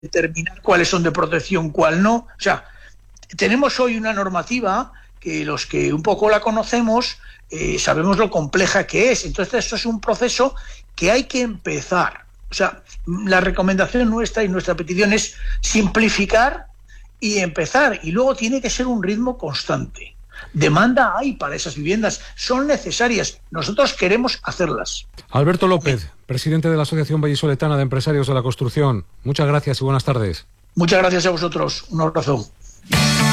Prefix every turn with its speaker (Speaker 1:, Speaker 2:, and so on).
Speaker 1: determinar cuáles son de protección, cuál no. O sea, tenemos hoy una normativa que los que un poco la conocemos sabemos lo compleja que es. Entonces, esto es un proceso que hay que empezar. O sea, la recomendación nuestra y nuestra petición es simplificar y empezar. Y luego tiene que ser un ritmo constante. Demanda hay para esas viviendas, son necesarias. Nosotros queremos hacerlas.
Speaker 2: Alberto López, presidente de la Asociación Vallisoletana de Empresarios de la Construcción. Muchas gracias y buenas tardes.
Speaker 1: Muchas gracias a vosotros. Un abrazo.